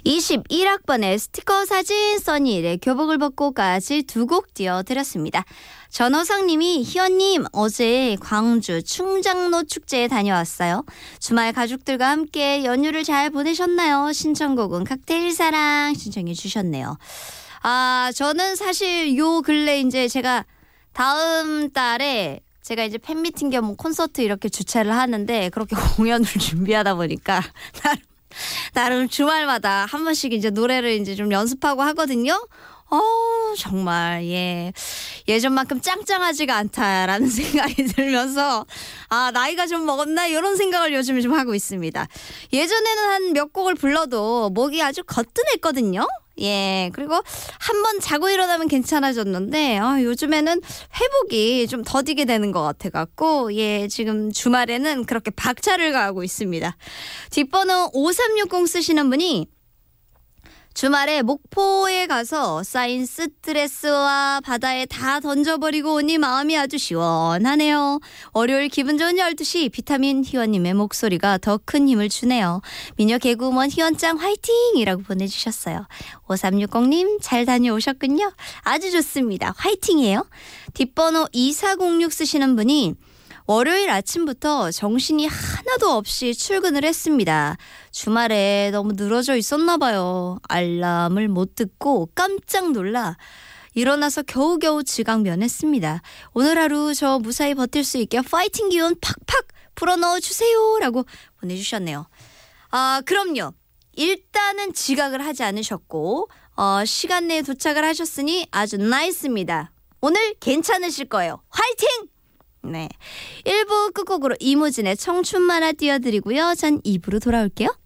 21학번의 스티커 사진 써니의 교복을 벗고까지 두 곡 띄워드렸습니다. 전호상님이 희원님 어제 광주 충장로 축제에 다녀왔어요. 주말 가족들과 함께 연휴를 잘 보내셨나요? 신청곡은 칵테일 사랑 신청해 주셨네요. 저는 사실 요 근래 이제 제가 다음 달에 제가 이제 팬미팅 겸 콘서트 이렇게 주최를 하는데 그렇게 공연을 준비하다 보니까 나름 주말마다 한 번씩 이제 노래를 이제 좀 연습하고 하거든요. 정말 예전만큼 짱짱하지가 않다라는 생각이 들면서 나이가 좀 먹었나 이런 생각을 요즘에 좀 하고 있습니다. 예전에는 한 몇 곡을 불러도 목이 아주 거뜬했거든요. 그리고 한 번 자고 일어나면 괜찮아졌는데 요즘에는 회복이 좀 더디게 되는 것 같아갖고 지금 주말에는 그렇게 박차를 가하고 있습니다. 뒷번호 5360 쓰시는 분이 주말에 목포에 가서 쌓인 스트레스와 바다에 다 던져버리고 오니 마음이 아주 시원하네요. 월요일 기분 좋은 12시 비타민 희원님의 목소리가 더 큰 힘을 주네요. 미녀 개그우먼 희원짱 화이팅이라고 보내주셨어요. 5360님 잘 다녀오셨군요. 아주 좋습니다. 화이팅이에요. 뒷번호 2406 쓰시는 분이 월요일 아침부터 정신이 하나도 없이 출근을 했습니다. 주말에 너무 늘어져 있었나 봐요. 알람을 못 듣고 깜짝 놀라 일어나서 겨우겨우 지각면했습니다. 오늘 하루 저 무사히 버틸 수 있게 파이팅 기운 팍팍 불어넣어 주세요 라고 보내주셨네요. 그럼요. 일단은 지각을 하지 않으셨고 시간 내에 도착을 하셨으니 아주 나이스입니다. 오늘 괜찮으실 거예요. 화이팅! 네, 1부 끝곡으로 이무진의 청춘 만화 띄워드리고요. 전 2부로 돌아올게요.